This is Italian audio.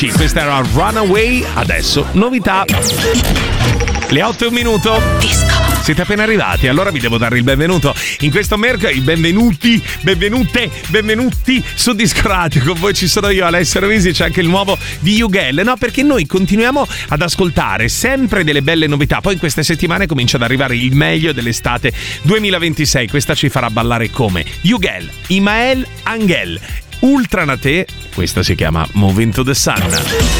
2016. Questa era Runaway, adesso novità. Le 8:01. Disco. Siete appena arrivati, allora vi devo dare il benvenuto in questo mercoledì. Benvenuti su Disco Radio. Con voi ci sono io, Alessio Rovisi, c'è anche il nuovo di Ugel. No, perché noi continuiamo ad ascoltare sempre delle belle novità. Poi in queste settimane comincia ad arrivare il meglio dell'estate 2026. Questa ci farà ballare come Ugel, Imael Angel, Ultranate. Questa si chiama Moving to the Sun.